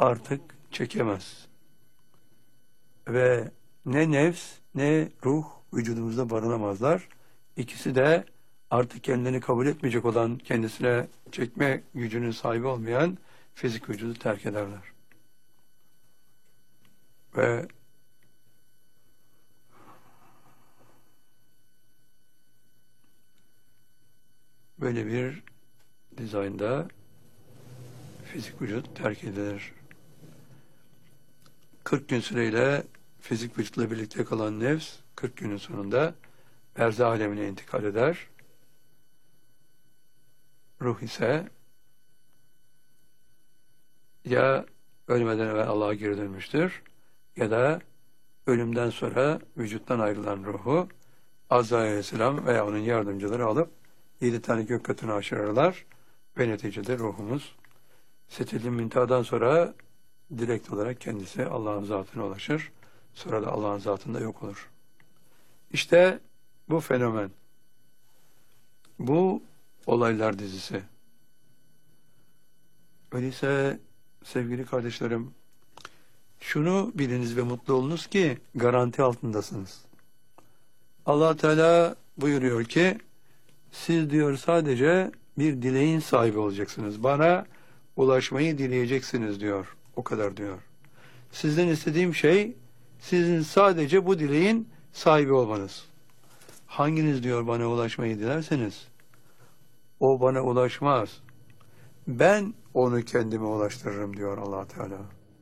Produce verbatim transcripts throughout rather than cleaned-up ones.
artık çekemez. Ve ne nefs ne ruh vücudumuzda barınamazlar. İkisi de artık kendini kabul etmeyecek olan, kendisine çekme gücünün sahibi olmayan fizik vücudu terk ederler. Ve böyle bir dizaynda fizik vücut terk edilir. kırk gün süreyle fizik vücutla birlikte kalan nefs kırk günün sonunda berzah alemine intikal eder. Ruh ise ya ölmeden evvel Allah'a geri dönmüştür ya da ölümden sonra vücuttan ayrılan ruhu Azrail Aleyhisselam veya onun yardımcıları alıp yedi tane gök katını aşırırlar ve neticede ruhumuz Sidratul Münteha'dan sonra direkt olarak kendisi Allah'ın zatına ulaşır. Sonra da Allah'ın zatında yok olur. İşte bu fenomen. Bu olaylar dizisi. Öyleyse sevgili kardeşlerim, şunu biliniz ve mutlu olunuz ki garanti altındasınız. Allah Teala buyuruyor ki siz diyor sadece bir dileğin sahibi olacaksınız. Bana ulaşmayı dileyeceksiniz diyor. O kadar diyor. Sizden istediğim şey sizin sadece bu dileğin sahibi olmanız. Hanginiz diyor bana ulaşmayı dilerseniz o bana ulaşmaz. Ben onu kendime ulaştırırım diyor Allah Teala.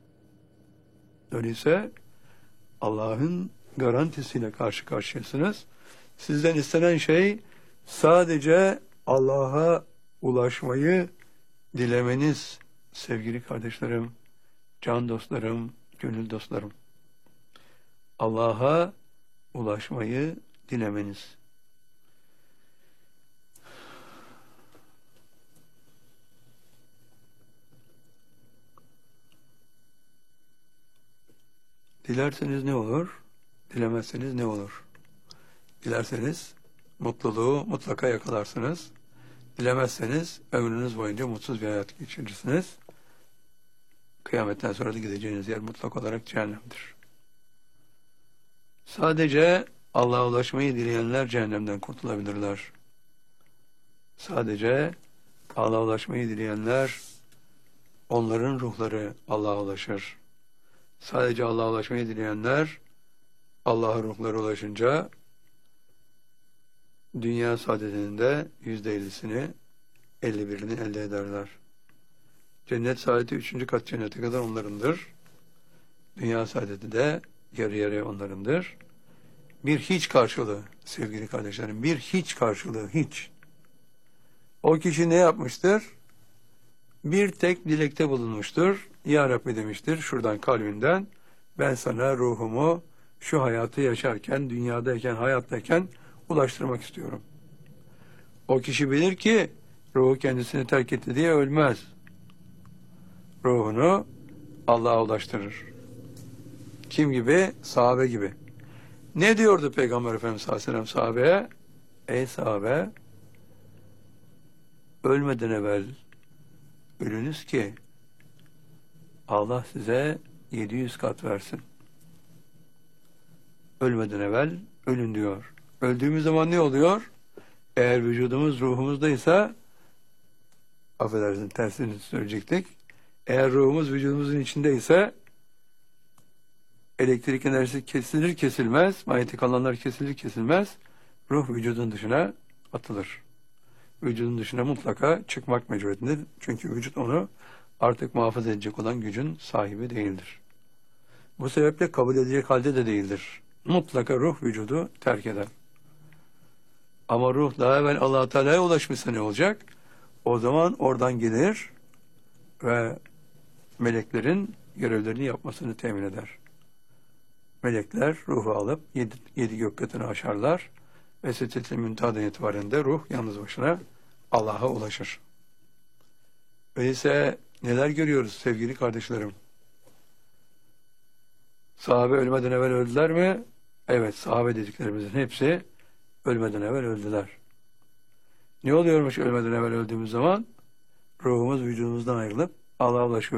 Öyleyse Allah'ın garantisiyle karşı karşıyasınız. Sizden istenen şey sadece Allah'a ulaşmayı dilemeniz sevgili kardeşlerim, can dostlarım, gönül dostlarım. Allah'a ulaşmayı dilemeniz. Dilerseniz ne olur? Dilemezseniz ne olur? Dilerseniz mutluluğu mutlaka yakalarsınız. Dilemezseniz ömrünüz boyunca mutsuz bir hayat geçirirsiniz. Kıyametten sonra da gideceğiniz yer mutlak olarak cehennemdir. Sadece Allah'a ulaşmayı dileyenler cehennemden kurtulabilirler. Sadece Allah'a ulaşmayı dileyenler, onların ruhları Allah'a ulaşır. Sadece Allah'a ulaşmayı dileyenler, Allah'a ruhları ulaşınca dünya saadetinin de yüzde ellisini, elli birini elde ederler. Cennet saadeti üçüncü kat cennete kadar onlarındır. Dünya saadeti de yarı yarıya onlarındır. Bir hiç karşılığı sevgili kardeşlerim, bir hiç karşılığı, hiç. O kişi ne yapmıştır? Bir tek dilekte bulunmuştur. Ya Rabbi demiştir şuradan kalbinden, ben sana ruhumu şu hayatı yaşarken, dünyadayken, hayattayken ulaştırmak istiyorum. O kişi bilir ki ruhu kendisini terk etti diye ölmez. Ruhunu Allah'a ulaştırır. Kim gibi? Sahabe gibi. Ne diyordu Peygamber Efendimiz sallallahu aleyhi ve sellem sahabeye? Ey sahabe, ölmeden evvel ölünüz ki Allah size yedi yüz kat versin. Ölmeden evvel ölün diyor. Öldüğümüz zaman ne oluyor? Eğer vücudumuz ruhumuzdaysa, affedersin tersini söyleyecektik. Eğer ruhumuz vücudumuzun içindeyse elektrik enerjisi kesilir kesilmez, manyetik alanlar kesilir kesilmez, ruh vücudun dışına atılır. Vücudun dışına mutlaka çıkmak mecburiyetindedir. Çünkü vücut onu artık muhafaza edecek olan gücün sahibi değildir. Bu sebeple kabul edecek halde de değildir. Mutlaka ruh vücudu terk eder. Ama ruh daha evvel Allah-u Teala'ya ulaşmışsa ne olacak? O zaman oradan gelir ve meleklerin görevlerini yapmasını temin eder. Melekler ruhu alıp yedi, yedi gök katını aşarlar ve Sidratul Münteha'dan itibaren de ruh yalnız başına Allah'a ulaşır. Öyleyse neler görüyoruz sevgili kardeşlerim? Sahabe ölmeden evvel öldüler mi? Evet, sahabe dediklerimizin hepsi ölmeden evvel öldüler. Ne oluyormuş ölmeden evvel öldüğümüz zaman? Ruhumuz vücudumuzdan ayrılıp Allah'a ulaşıyor.